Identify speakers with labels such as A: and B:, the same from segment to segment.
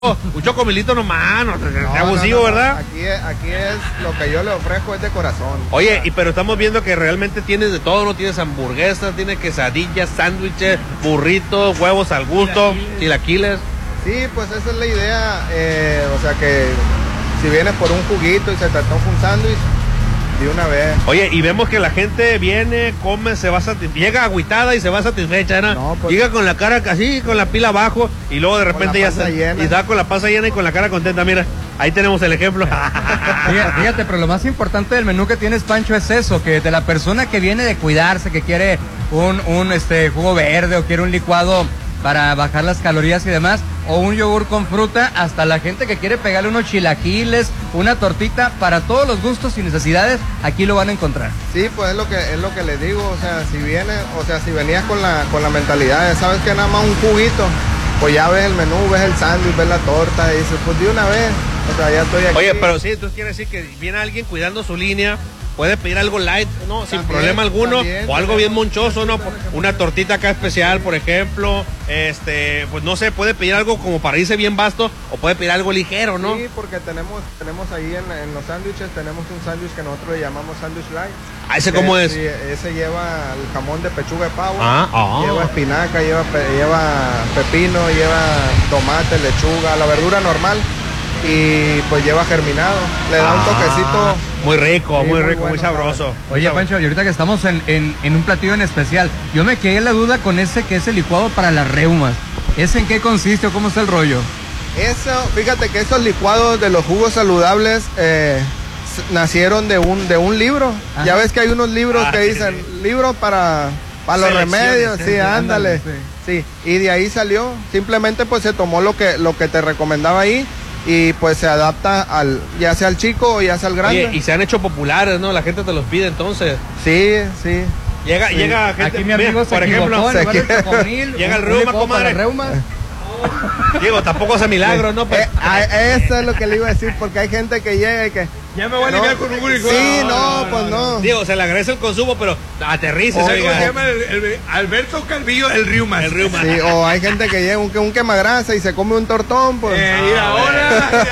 A: Un chocomilito nomás, no, abusivo, ¿verdad?
B: Aquí es lo que yo le ofrezco es de corazón.
A: Oye, pero estamos viendo que realmente tienes de todo, ¿no? Tienes hamburguesas, tienes quesadillas, sándwiches, burritos, huevos al gusto, chilaquiles.
B: Sí, pues esa es la idea, o sea que si vienes por un juguito y se te antoja un sándwich, de una vez.
A: Oye, y vemos que la gente viene, come, se va llega agüitada y se va satisfecha, ¿no?
B: No, pues,
A: llega con la cara así, con la pila abajo, y luego de repente ya se y está con la panza llena y con la cara contenta. Mira, ahí tenemos el ejemplo.
C: Fíjate, pero lo más importante del menú que tienes, Pancho, es eso, que de la persona que viene de cuidarse, que quiere un jugo verde o quiere un licuado para bajar las calorías y demás, o un yogur con fruta, hasta la gente que quiere pegarle unos chilaquiles, una tortita, para todos los gustos y necesidades, aquí lo van a encontrar.
B: Sí, pues es lo que les digo, o sea, si venías con la mentalidad de, sabes que nada más un juguito, pues ya ves el menú, ves el sándwich, ves la torta, y dices, pues de una vez, o sea, ya estoy aquí.
A: Oye, pero sí, entonces quiere decir que viene alguien cuidando su línea, puede pedir algo light, ¿no? Sin problema alguno, o algo bien monchoso, ¿no? Una tortita acá especial, por ejemplo, pues no sé, puede pedir algo como para irse bien vasto, o puede pedir algo ligero, ¿no?
B: Sí, porque tenemos ahí en los sándwiches, tenemos un sándwich que nosotros le llamamos sándwich light.
A: ¿Ah, ese cómo es?
B: Sí, ese lleva el jamón de pechuga de pavo,
A: Ah.
B: lleva espinaca, lleva pepino, lleva tomate, lechuga, la verdura normal, y pues lleva germinado, le da un toquecito.
A: Muy rico,
B: sí,
A: muy rico,
B: bueno,
A: muy sabroso.
C: Oye, Pancho, y ahorita que estamos en un platillo en especial, yo me quedé en la duda con ese que es el licuado para las reumas. ¿Ese en qué consiste o cómo está el rollo?
B: Eso, fíjate que estos licuados de los jugos saludables nacieron de un libro. Ajá. Ya ves que hay unos libros que dicen, libros para los remedios, sí, ándale. Sí, y de ahí salió. Simplemente pues se tomó lo que te recomendaba ahí. Y pues se adapta ya sea al chico o ya sea al grande.
A: Oye, y se han hecho populares, ¿no? La gente te los pide entonces.
B: Sí.
A: Llega gente,
C: aquí mi amigo
A: por ejemplo, llega el reuma, comadre. Digo, tampoco hace milagro, ¿no? Pues,
B: eso es lo que le iba a decir, porque hay gente que llega y que...
A: Ya me voy a ligar con un único.
B: Sí, pues no.
A: Digo, se le agradece el consumo, pero aterrice.
D: ¿Cómo se llama Alberto Calvillo, el Riuma?
A: El Riuma.
B: Sí, o hay gente que llega un quemagrasa y se come un tortón, pues.
D: Y ahora...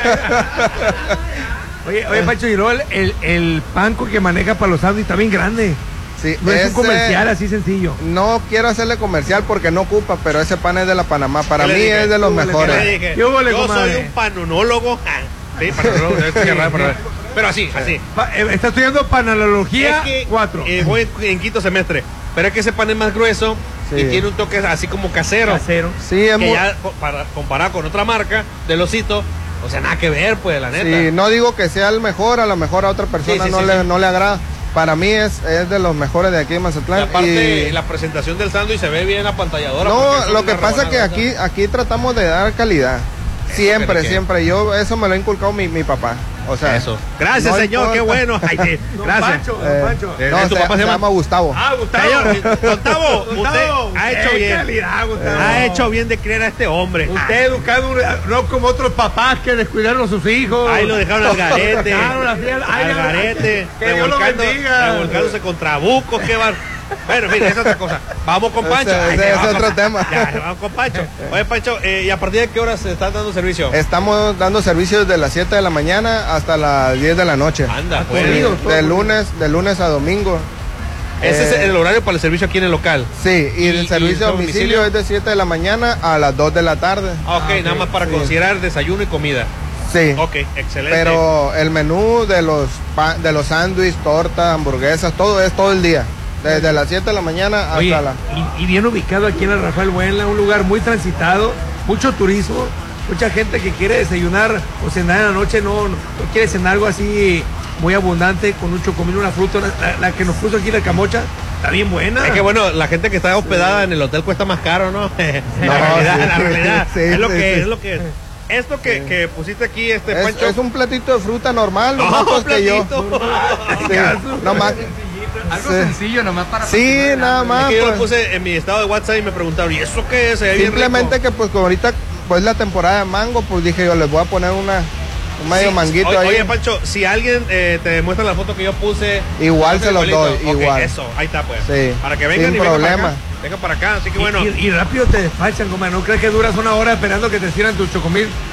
D: Oye, Pancho, y luego el panco que maneja para los sándwiches está bien grande.
B: Sí,
D: no es un comercial así sencillo.
B: No quiero hacerle comercial porque no ocupa, pero ese pan es de la Panamá. Para mí es de los mejores.
A: Yo soy un panonólogo. Sí, panonólogo. Pero así.
D: Está estudiando panología 4.
A: Voy en quinto semestre. Pero es que ese pan es más grueso y tiene un toque así como casero.
B: Sí, es muy...
A: ya comparado con otra marca del Osito, o sea, nada que ver, pues, la neta.
B: Sí, no digo que sea el mejor, a lo mejor a otra persona no le agrada. Para mí es de los mejores de aquí de Mazatlán.
A: Y aparte, la presentación del sándwich se ve bien apantalladora.
B: No, lo que pasa es que aquí tratamos de dar calidad. Siempre. Yo, eso me lo ha inculcado mi papá. O sea,
A: eso. Gracias, señor, qué bueno. Ay, sí. Gracias.
D: Pancho.
B: Tu papá se llama Gustavo.
D: Gustavo.
A: Señor, Gustavo, usted ha hecho bien.
D: Calidad, Gustavo.
A: Ha hecho bien de criar a este hombre.
D: Usted educado, no como otros papás que descuidaron a sus hijos.
A: Ahí lo dejaron al garete.
D: Al
A: garete.
D: Que Dios lo bendiga.
A: Revolcándose con trabucos, qué bar. Bueno, mira, es otra cosa. Vamos con Pancho.
B: Ese es otro tema.
A: Ya, vamos con Pancho. Oye, Pancho, ¿y a partir de qué horas se están dando servicio?
B: Estamos dando servicio desde las 7 de la mañana hasta las 10 de la noche.
A: Anda,
B: pues. De lunes a domingo.
A: ¿Ese es el horario para el servicio aquí en el local?
B: Sí, y el servicio a domicilio es de 7 de la mañana a las 2 de la tarde.
A: Ok, nada más para considerar desayuno y comida.
B: Sí.
A: Ok, excelente.
B: Pero el menú de los sándwiches, tortas, hamburguesas, todo es todo el día. Desde las 7 de la mañana hasta la...
D: Y bien ubicado aquí en el Rafael Buenla, un lugar muy transitado, mucho turismo, mucha gente que quiere desayunar o cenar en la noche, no quiere cenar algo así muy abundante, con un chocomil, una fruta, la que nos puso aquí la camocha, está bien buena.
A: Es que bueno, la gente que está hospedada en el hotel cuesta más caro, ¿no? La realidad, es lo que es. Esto que pusiste aquí, Pancho...
B: Es un platito de fruta normal,
A: nomás
B: pues que yo. Nomás...
C: Algo sencillo, nomás para...
B: Sí, nada más.
A: Es que yo lo puse en mi estado de WhatsApp y me preguntaron, ¿y eso qué es?
B: Simplemente que pues como ahorita pues la temporada de mango, pues dije yo les voy a poner un medio manguito ahí.
A: Oye, Pancho, si alguien te muestra la foto que yo puse...
B: Igual se los doy, igual.
A: Eso, ahí está pues.
B: Sí,
A: para que vengan
B: sin
A: y
B: problema.
A: Vengan para acá, así que bueno.
D: Y rápido te despachan, compadre. No crees que duras una hora esperando que te sirvan tu chocomil.